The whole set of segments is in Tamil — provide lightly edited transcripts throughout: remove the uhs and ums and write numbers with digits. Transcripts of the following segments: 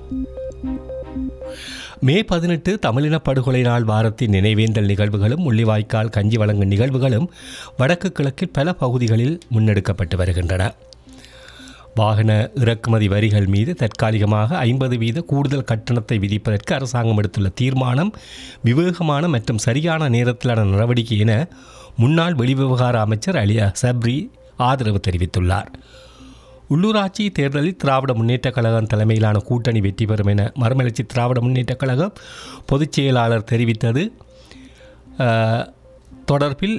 மே 18 தமிழின படுகொலை நாள் வாரத்தின் நினைவேந்தல் நிகழ்வுகளும் முள்ளிவாய்க்கால் கஞ்சி வழங்கும் நிகழ்வுகளும் வடக்கு கிழக்கில் பல பகுதிகளில் முன்னெடுக்கப்பட்டு வருகின்றன. வாகன இறக்குமதி வரிகள் மீது தற்காலிகமாக 50% கூடுதல் கட்டணத்தை விதிப்பதற்கு அரசாங்கம் எடுத்துள்ள தீர்மானம் விவேகமான மற்றும் சரியான நேரத்திலான நடவடிக்கை என முன்னாள் வெளிவிவகார அமைச்சர் அலி சப்ரி ஆதரவு தெரிவித்துள்ளார். உள்ளூராட்சி தேர்தலில் திராவிட முன்னேற்றக் கழகம் தலைமையிலான கூட்டணி வெற்றி பெறும் என மறுமலர்ச்சி திராவிட முன்னேற்றக் கழகம் பொதுச் செயலாளர் தெரிவித்தது தொடர்பில்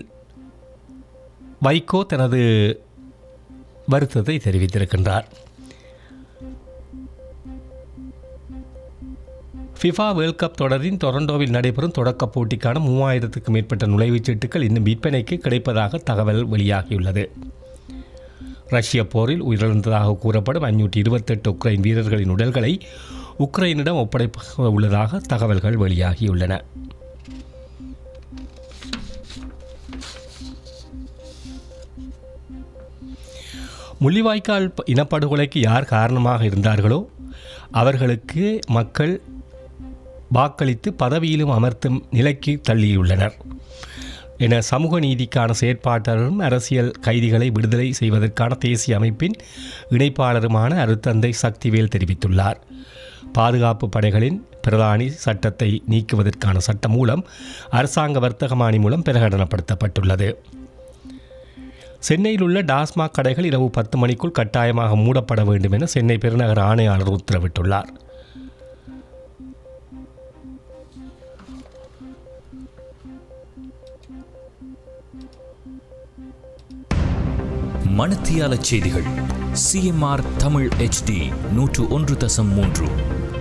வைகோ தனது வருத்தத்தை தெரிவித்திருக்கின்றார். ஃபிஃபா வேர்ல்ட் கப் தொடரின் டொரண்டோவில் நடைபெறும் தொடக்கப் போட்டிக்கான 3000க்கும் மேற்பட்ட நுழைவுச் சீட்டுகள் இன்னும் விற்பனைக்கு கிடைப்பதாக தகவல் வெளியாகியுள்ளது. ரஷ்ய போரில் உயிரிழந்ததாக கூறப்படும் 528 உக்ரைன் வீரர்களின் உடல்களை உக்ரைனிடம் ஒப்படைக்க உள்ளதாக தகவல்கள் வெளியாகியுள்ளன. முள்ளிவாய்க்கால் இனப்படுகொலைக்கு யார் காரணமாக இருந்தார்களோ அவர்களுக்கு மக்கள் வாக்களித்து பதவியிலும் அமர்த்தும் நிலைக்கு தள்ளியுள்ளனர் என சமூக நீதிக்கான செயற்பாட்டாளரும் அரசியல் கைதிகளை விடுதலை செய்வதற்கான தேசிய அமைப்பின் இணைப்பாளருமான அருத்தந்தை சக்திவேல் தெரிவித்துள்ளார். பாதுகாப்பு படைகளின் பிரதானி சட்டத்தை நீக்குவதற்கான சட்ட மூலம் அரசாங்க வர்த்தகமானி மூலம் பிரகடனப்படுத்தப்பட்டுள்ளது. சென்னையில் உள்ள டாஸ்மாக் கடைகள் இரவு 10 மணிக்குள் கட்டாயமாக மூடப்பட வேண்டும் என சென்னை பெருநகர ஆணையாளர் உத்தரவிட்டுள்ளார். மணத்தியால செய்திகள் CMR தமிழ் HD 101.3